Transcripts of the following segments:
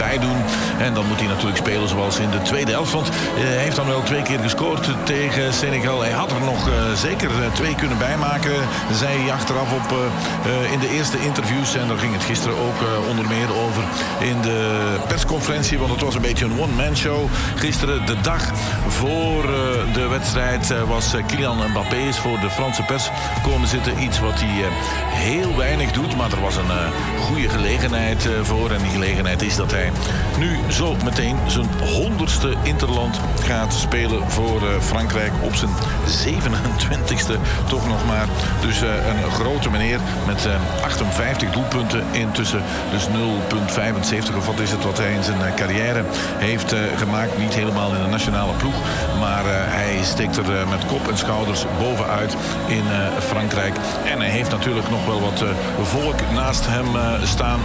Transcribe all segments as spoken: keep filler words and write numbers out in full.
erbij doen. En dan moet hij natuurlijk spelen zoals in de tweede helft. Want hij heeft dan wel twee keer gescoord tegen Senegal. Hij had er nog uh, zeker twee kunnen bijmaken, zei hij achteraf op, uh, uh, in de eerste interviews. En daar ging het gisteren ook uh, onder meer over in de persconferentie. Want het was een beetje een one-man show. Gisteren, de dag voor uh, de wedstrijd, uh, was uh, Kylian Mbappé is voor de Franse pers komen zitten. Iets wat hij uh, heel weinig doet. Maar er was een uh, goede gelegenheid uh, voor. En die gelegenheid is dat hij nu zo meteen zijn honderdste interland gaat spelen voor uh, Frankrijk op zijn zevenentwintigste toch nog maar. Dus uh, een grote meneer met uh, achtenvijftig doelpunten intussen. Dus nul komma vijfenzeventig of wat is het wat hij in zijn uh, carrière heeft uh, gemaakt. Niet helemaal in de nationale ploeg. Maar uh, hij steekt er uh, met kop en schouders bovenuit in uh, Frankrijk. En hij heeft natuurlijk nog wel wat uh, volk naast hem uh, staan.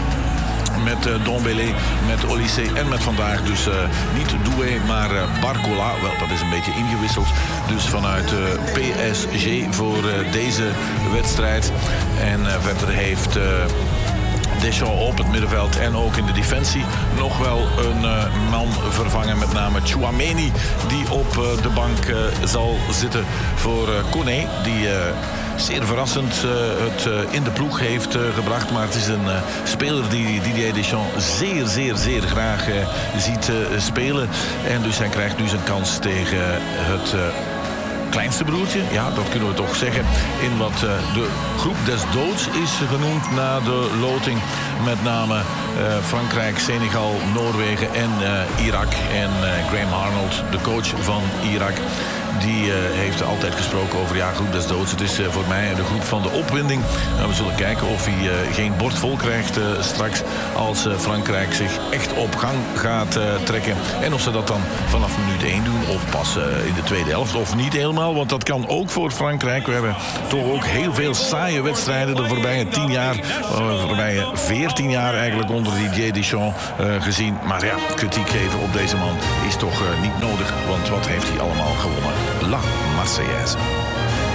Met uh, Dombele, met Olysé en met vandaag dus uh, niet Doué, maar uh, Barcola. Wel, dat is een beetje ingewisseld. Dus vanuit uh, P S G voor uh, deze wedstrijd. En uh, verder heeft Uh, Deschamps op het middenveld en ook in de defensie nog wel een uh, man vervangen. Met name Tchouaméni, die op uh, de bank uh, zal zitten voor uh, Koné. Die uh, zeer verrassend uh, het uh, in de ploeg heeft uh, gebracht. Maar het is een uh, speler die Didier Deschamps zeer, zeer, zeer graag uh, ziet uh, spelen. En dus hij krijgt nu zijn kans tegen het Uh, kleinste broertje, ja, dat kunnen we toch zeggen, in wat uh, de groep des doods is genoemd na de loting. Met name uh, Frankrijk, Senegal, Noorwegen en uh, Irak. En uh, Graham Arnold, de coach van Irak, die uh, heeft altijd gesproken over ja, groep des doods. Het is uh, voor mij de groep van de opwinding. Nou, we zullen kijken of hij uh, geen bord vol krijgt uh, straks als uh, Frankrijk zich echt op gang gaat uh, trekken. En of ze dat dan vanaf minuut één doen of pas uh, in de tweede helft of niet helemaal. Want dat kan ook voor Frankrijk. We hebben toch ook heel veel saaie wedstrijden de voorbije tien jaar, de voorbije veertien jaar eigenlijk onder Didier Deschamps uh, gezien. Maar ja, kritiek geven op deze man is toch uh, niet nodig. Want wat heeft hij allemaal gewonnen? La Marseillaise.